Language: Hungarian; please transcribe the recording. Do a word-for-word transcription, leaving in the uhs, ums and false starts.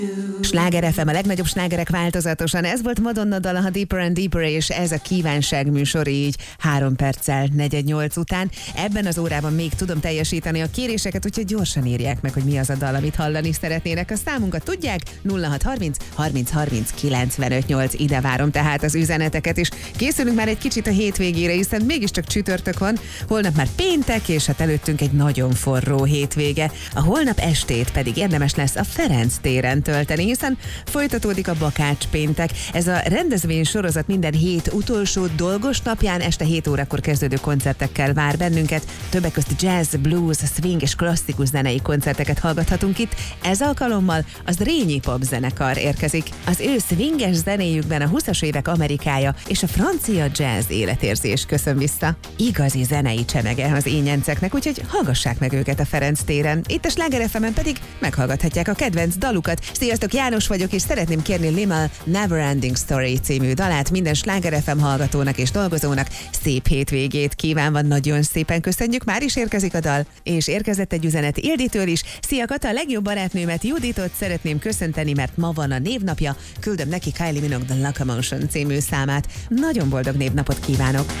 Sláger ef em, a legnagyobb slágerek változatosan. Ez volt Madonna dala, a Deeper and Deeper, és ez a kívánság műsor így három perccel negyed nyolc után. Ebben az órában még tudom teljesíteni a kéréseket, úgyhogy gyorsan írják meg, hogy mi az a dal, amit hallani szeretnének. A számunkat tudják, nulla hat harminc harminc harminc kilencvenöt nyolc, ide várom tehát az üzeneteket is. Készülünk már egy kicsit a hétvégére, hiszen mégiscsak csütörtök van, holnap már péntek, és hát előttünk egy nagyon forró hétvége. A holnap estét pedig érdemes lesz a Ferenc téren tölteni, hiszen folytatódik a Bakács péntek. Ez a rendezvény sorozat minden hét utolsó dolgos napján este hét órakor kezdődő koncertekkel vár bennünket. Többek között jazz, blues, swing és klasszikus zenei koncerteket hallgathatunk itt. Ez alkalommal az Rényi Pop zenekar érkezik. Az ő swinges zenéjükben a húszas évek Amerikája és a francia jazz életérzés köszön vissza. Igazi zenei csemege az ényenceknek, úgyhogy hallgassák meg őket a Ferenc téren. Itt a Sláger ef emen pedig meghallgathatják a kedvenc dalukat. Sziasztok, János vagyok, és szeretném kérni Limahl Never Ending Story című dalát minden Sláger ef em hallgatónak és dolgozónak. Szép hétvégét kívánva, nagyon szépen köszönjük, már is érkezik a dal, és érkezett egy üzenet Ilditől is. Szia Kata, a legjobb barátnőmet, Juditot szeretném köszönteni, mert ma van a névnapja. Küldöm neki Kylie Minogue The Locomotion című számát. Nagyon boldog névnapot kívánok!